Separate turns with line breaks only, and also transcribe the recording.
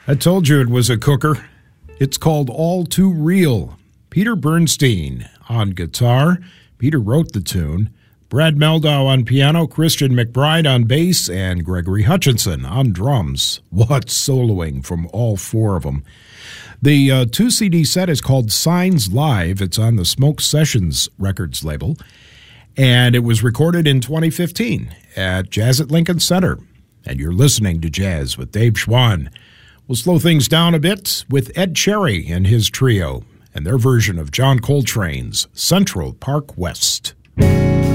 I told you it was a cooker. It's called All Too Real. Peter Bernstein on guitar. Peter wrote the tune. Brad Meldau on piano, Christian McBride on bass, and Gregory Hutchinson on drums. What soloing from all four of them. The 2-CD set is called Signs Live. It's on the Smoke Sessions Records label. And it was recorded in 2015 at Jazz at Lincoln Center. And you're listening to Jazz with Dave Schwann. We'll slow things down a bit with Ed Cherry and his trio and their version of John Coltrane's Central Park West.